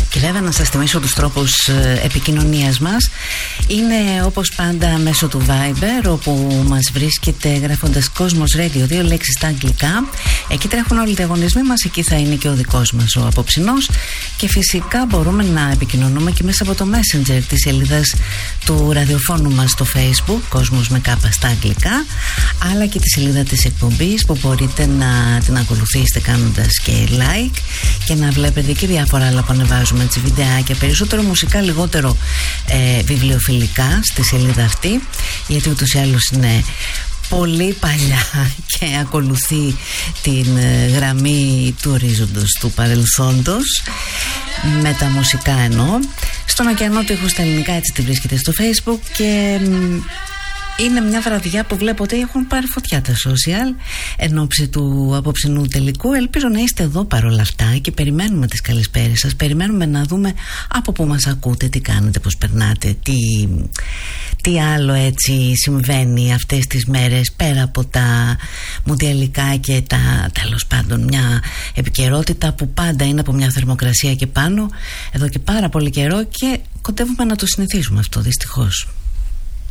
Και βέβαια να σας θυμίσω τους τρόπους επικοινωνίας μας. Είναι όπως πάντα μέσω του Viber, όπου μας βρίσκεται γράφοντας Κόσμος Radio, 2 λέξεις στα αγγλικά. Εκεί τρέχουν όλοι οι διαγωνισμοί μας, εκεί θα είναι και ο δικός μας ο απόψινός. Και φυσικά μπορούμε να επικοινωνούμε και μέσα από το Messenger της σελίδας του ραδιοφώνου μας στο Facebook, Κόσμος με κάπα στα αγγλικά, αλλά και τη σελίδα της εκπομπής που μπορείτε να την ακολουθήσετε κάνοντας και like και να βλέπετε και διάφορα άλλα που ανεβάζουμε, έτσι, βιντεάκια, περισσότερο μουσικά, λιγότερο βιβλιοφιλικά στη σελίδα αυτή, γιατί ούτως ή άλλως είναι πολύ παλιά και ακολουθεί την γραμμή του ορίζοντος του παρελθόντος, με τα μουσικά εννοώ. Στον ωκεανό του ήχου στα ελληνικά, έτσι τη βρίσκεται στο Facebook. Και είναι μια βραδιά που βλέπω ότι έχουν πάρει φωτιά τα social εν ώψη του απόψινού τελικού. Ελπίζω να είστε εδώ παρόλα αυτά και περιμένουμε τις καλησπέρες σας. Περιμένουμε να δούμε από πού μας ακούτε, τι κάνετε, πώς περνάτε, τι άλλο έτσι συμβαίνει αυτές τις μέρες, πέρα από τα μουντιαλικά και τα τέλος πάντων μια επικαιρότητα που πάντα είναι από μια θερμοκρασία και πάνω εδώ και πάρα πολύ καιρό, και κοντεύουμε να το συνηθίσουμε αυτό, δυστυχώς.